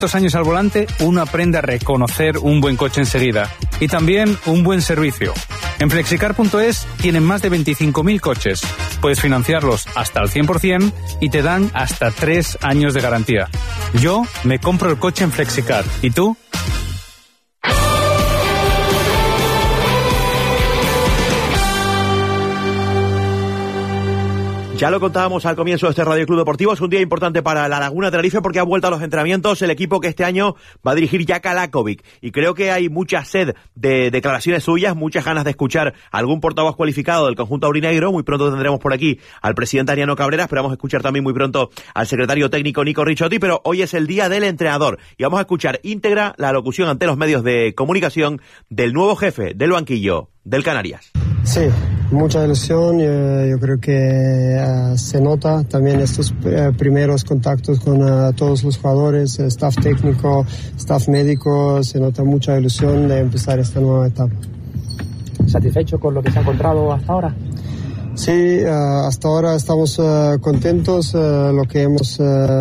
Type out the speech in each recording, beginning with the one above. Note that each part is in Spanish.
años al volante, uno aprende a reconocer un buen coche enseguida y también un buen servicio. En Flexicar.es tienen más de 25.000 coches. Puedes financiarlos hasta el 100% y te dan hasta 3 años de garantía. Yo me compro el coche en Flexicar. ¿Y tú? Ya lo contábamos al comienzo de este Radio Club Deportivo, es un día importante para La Laguna Tenerife porque ha vuelto a los entrenamientos el equipo que este año va a dirigir Jaka Lakovic. Y creo que hay mucha sed de declaraciones suyas, muchas ganas de escuchar a algún portavoz cualificado del conjunto aurinegro. Muy pronto tendremos por aquí al presidente Ariano Cabrera, esperamos escuchar también muy pronto al secretario técnico Nico Ricciotti, pero hoy es el día del entrenador y vamos a escuchar íntegra la locución ante los medios de comunicación del nuevo jefe del banquillo del Canarias. Sí, mucha ilusión, yo creo que se nota también estos primeros contactos con todos los jugadores, staff técnico, staff médico, se nota mucha ilusión de empezar esta nueva etapa. ¿Satisfecho con lo que se ha encontrado hasta ahora? Sí, hasta ahora estamos contentos lo que hemos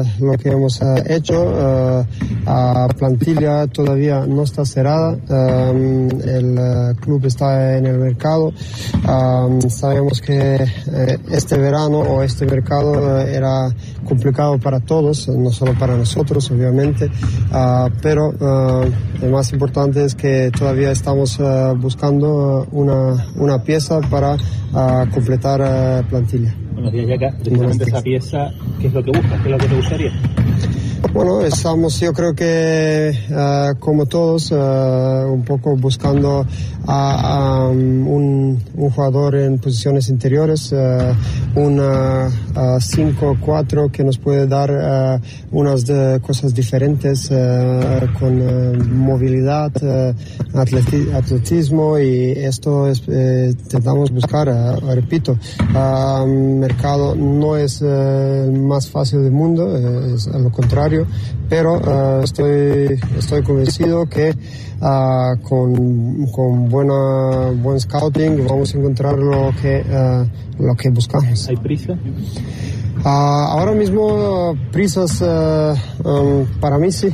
hecho. La plantilla todavía no está cerrada, el club está en el mercado. Sabemos que este verano o este mercado era complicado para todos, no solo para nosotros obviamente, pero lo más importante es que todavía estamos buscando una pieza para completar plantilla. Buenos días, Jaka. Precisamente esa pieza, ¿qué es lo que buscas? ¿Qué es lo que te gustaría? Bueno, estamos, yo creo que como todos, un poco buscando a un jugador en posiciones interiores, un 5-4 que nos puede dar unas cosas diferentes con movilidad, atletismo, y esto intentamos buscar, repito, mercado no es el más fácil del mundo, es a lo contrario, pero estoy convencido que con buen scouting vamos a encontrar lo que buscamos. ¿Hay prisa? Ahora mismo prisas para mí sí,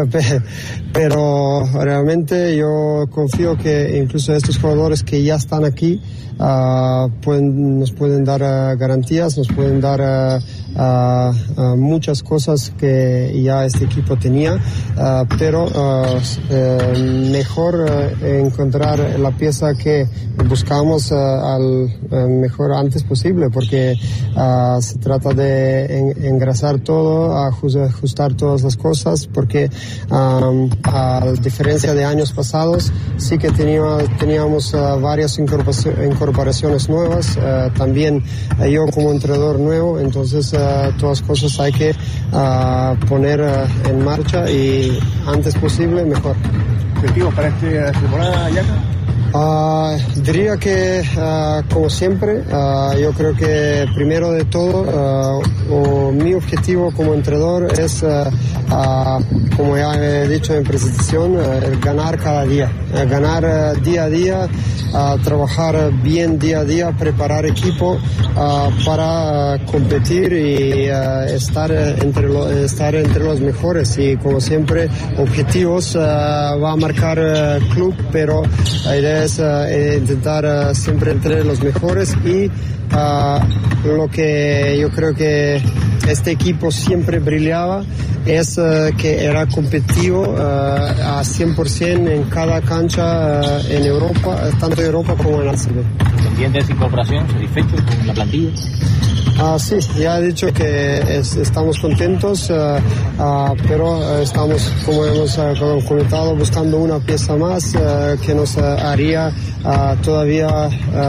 pero realmente yo confío que incluso estos jugadores que ya están aquí nos pueden dar garantías, nos pueden dar muchas cosas que ya este equipo tenía, pero mejor encontrar la pieza que buscamos al mejor antes posible, porque se trata de engrasar todo, ajustar todas las cosas, porque a diferencia de años pasados sí que teníamos varias incorporaciones nuevas, también yo como entrenador nuevo, entonces todas las cosas hay que poner en marcha y antes posible mejor. ¿Objetivos para esta temporada, Jaka? Diría que como siempre, yo creo que primero de todo mi objetivo como entrenador es, como ya he dicho en presentación, ganar cada día, ganar día a día, trabajar bien día a día, preparar equipo para competir y estar entre los mejores, y como siempre objetivos va a marcar club, pero la idea es intentar siempre entre los mejores, y lo que yo creo que este equipo siempre brillaba es que era competitivo a 100% en cada cancha en Europa, tanto en Europa como en ACB. ¿Pendientes de incorporación? ¿Satisfechos con la plantilla? Sí, ya he dicho que estamos contentos, pero estamos, como hemos comentado, buscando una pieza más que nos haría todavía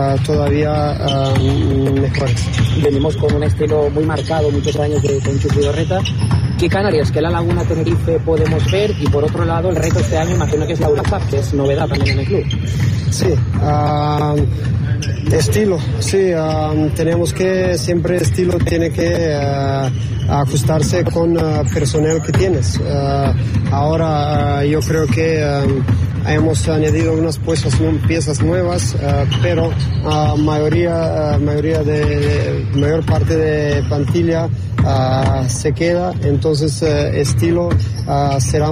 mejores. Venimos con un estilo muy marcado, muchos años con Chucky Vidorreta. ¿Qué Canarias, que La Laguna Tenerife podemos ver? Y por otro lado, el reto este año imagino que es la Europa, que es novedad también en el club. Sí, estilo, sí, tenemos que, siempre estilo tiene que ajustarse con personal que tienes. Ahora yo creo que hemos añadido unas piezas nuevas, pero mayor parte de plantilla se queda, entonces estilo será